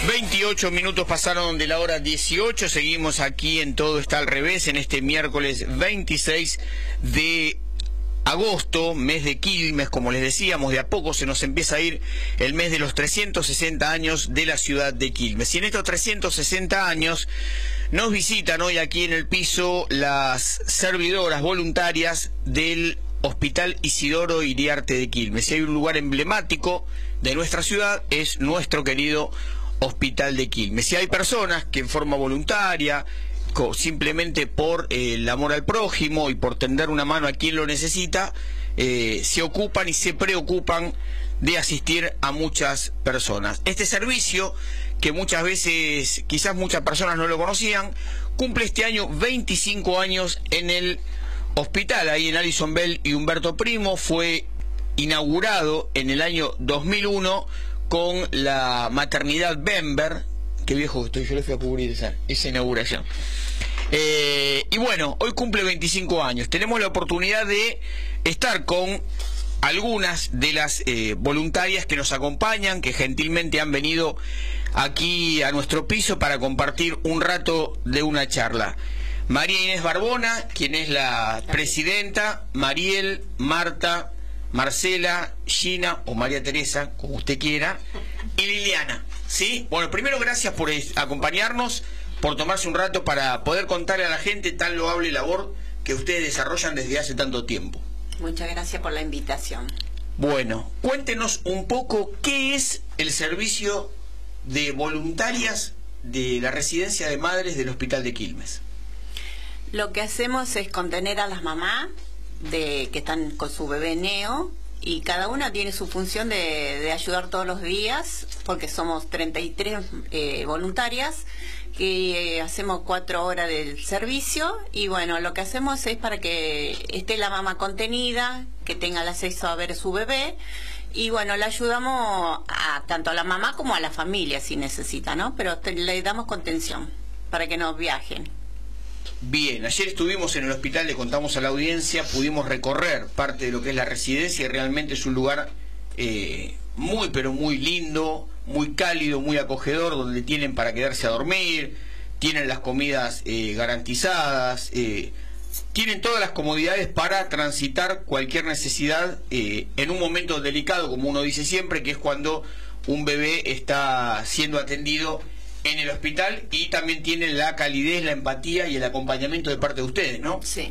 28 minutos pasaron de la hora 18, seguimos aquí en Todo Está al Revés, en este miércoles 26 de agosto, mes de Quilmes, como les decíamos, de a poco se nos empieza a ir el mes de los 360 años de la ciudad de Quilmes. Y en estos 360 años nos visitan hoy aquí en el piso las servidoras voluntarias del Hospital Isidoro Iriarte de Quilmes. Si hay un lugar emblemático de nuestra ciudad, es nuestro querido Hospital de Quilmes. Si hay personas que en forma voluntaria, simplemente por el amor al prójimo y por tender una mano a quien lo necesita, se ocupan y se preocupan de asistir a muchas personas. Este servicio, que muchas veces, quizás muchas personas no lo conocían, cumple este año 25 años en el hospital, ahí en Alison Bell y Humberto Primo. Fue inaugurado en el año 2001 con la maternidad Bember. Qué viejo estoy, yo le fui a cubrir esa inauguración. Y bueno, hoy cumple 25 años. Tenemos la oportunidad de estar con algunas de las voluntarias que nos acompañan, que gentilmente han venido aquí a nuestro piso para compartir un rato de una charla. María Inés Barbona, quien es la presidenta, Mariel, Marta, Marcela, Gina o María Teresa, como usted quiera, y Liliana. ¿Sí? Bueno, primero gracias por acompañarnos, por tomarse un rato para poder contarle a la gente tan loable labor que ustedes desarrollan desde hace tanto tiempo. Muchas gracias por la invitación. Bueno, cuéntenos un poco qué es el servicio de voluntarias de la residencia de madres del Hospital de Quilmes. Lo que hacemos es contener a las mamás que están con su bebé neo, y cada una tiene su función de ayudar todos los días, porque somos 33 voluntarias que hacemos 4 horas del servicio. Y bueno, lo que hacemos es para que esté la mamá contenida, que tenga el acceso a ver a su bebé, y bueno, le ayudamos tanto a la mamá como a la familia si necesita, ¿no? Pero le damos contención para que no viajen. Bien, ayer estuvimos en el hospital, le contamos a la audiencia, pudimos recorrer parte de lo que es la residencia y realmente es un lugar muy pero muy lindo, muy cálido, muy acogedor, donde tienen para quedarse a dormir, tienen las comidas garantizadas, tienen todas las comodidades para transitar cualquier necesidad en un momento delicado, como uno dice siempre, que es cuando un bebé está siendo atendido en el hospital, y también tienen la calidez, la empatía y el acompañamiento de parte de ustedes, ¿no? Sí.